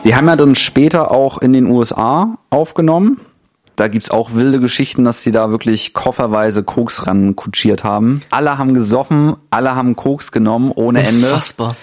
Sie haben ja dann später auch in den USA aufgenommen. Da gibt's auch wilde Geschichten, dass sie da wirklich kofferweise Koks ran kutschiert haben. Alle haben gesoffen, alle haben Koks genommen, ohne Ende. Unfassbar.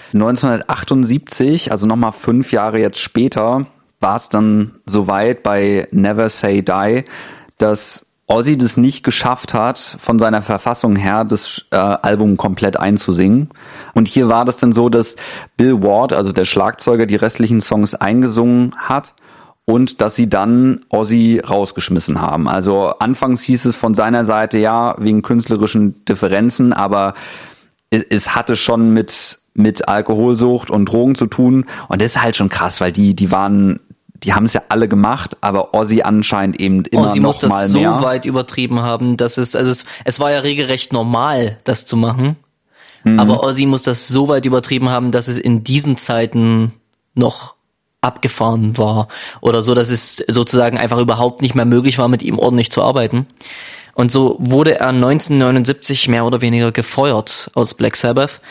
1978, also nochmal 5 Jahre jetzt später, war es dann soweit bei Never Say Die, dass Ozzy das nicht geschafft hat, von seiner Verfassung her das Album komplett einzusingen. Und hier war das dann so, dass Bill Ward, also der Schlagzeuger, die restlichen Songs eingesungen hat und dass sie dann Ozzy rausgeschmissen haben. Also anfangs hieß es von seiner Seite, ja, wegen künstlerischen Differenzen, aber es hatte schon mit Alkoholsucht und Drogen zu tun. Und das ist halt schon krass, weil die haben es ja alle gemacht, aber Ozzy anscheinend eben immer Ozzy noch mal mehr. muss das so weit übertrieben haben, dass es war ja regelrecht normal, das zu machen. Aber Ozzy muss das so weit übertrieben haben, dass es in diesen Zeiten noch abgefahren war. Oder so, dass es sozusagen einfach überhaupt nicht mehr möglich war, mit ihm ordentlich zu arbeiten. Und so wurde er 1979 mehr oder weniger gefeuert aus Black Sabbath.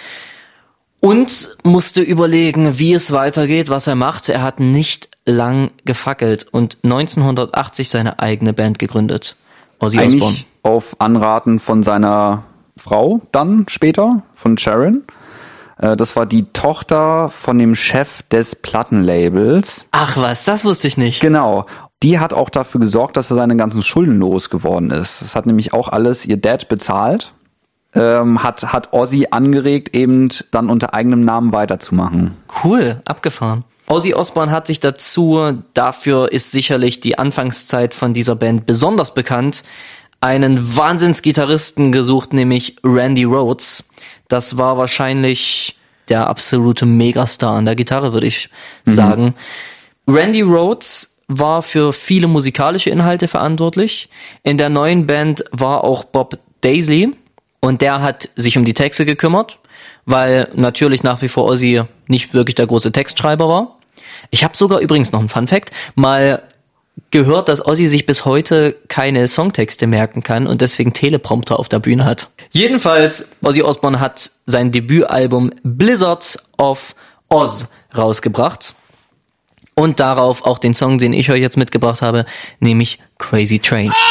Und musste überlegen, wie es weitergeht, was er macht. Er hat nicht lang gefackelt und 1980 seine eigene Band gegründet. Ozzy Osbourne. Eigentlich auf Anraten von seiner Frau dann später, von Sharon. Das war die Tochter von dem Chef des Plattenlabels. Ach was, das wusste ich nicht. Genau. Die hat auch dafür gesorgt, dass er seine ganzen Schulden losgeworden ist. Das hat nämlich auch alles ihr Dad bezahlt. Hat Ozzy angeregt, eben dann unter eigenem Namen weiterzumachen. Cool, abgefahren. Ozzy Osbourne hat sich dafür ist sicherlich die Anfangszeit von dieser Band besonders bekannt, einen Wahnsinnsgitarristen gesucht, nämlich Randy Rhoads. Das war wahrscheinlich der absolute Megastar an der Gitarre, würde ich sagen. Randy Rhoads war für viele musikalische Inhalte verantwortlich. In der neuen Band war auch Bob Daisley und der hat sich um die Texte gekümmert, weil natürlich nach wie vor Ozzy nicht wirklich der große Textschreiber war. Ich habe sogar übrigens noch einen Funfact, mal gehört, dass Ozzy sich bis heute keine Songtexte merken kann und deswegen Teleprompter auf der Bühne hat. Jedenfalls, Ozzy Osbourne hat sein Debütalbum Blizzards of Oz rausgebracht und darauf auch den Song, den ich euch jetzt mitgebracht habe, nämlich Crazy Train.